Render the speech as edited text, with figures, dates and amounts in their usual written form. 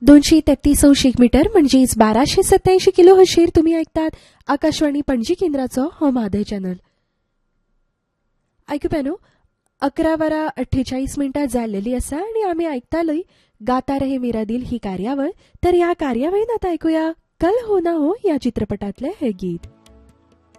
233 metre म्हणजेच 1287 kilo hertz तुम्ही ऐकतात आकाशवाणी पणजी केंद्राचो हो मादय चॅनल. ऐकूप्यानो 11:48 जाल्लेली आसा आणि आम्ही ऐकतालोय गाता रहे मेरा दिल ही कार्यावळ. तर ह्या कार्यावळीत आता ऐकूया कल हो ना हो या चित्रपटातले हे गीत.